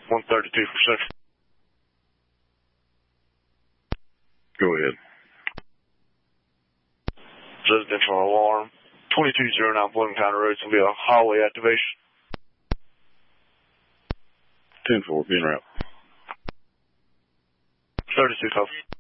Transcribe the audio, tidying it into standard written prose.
132 for Central. Go ahead. Residential alarm. 2209 Blooming County Road. It's going to be a hallway activation. 10-4, being route. 32 copy.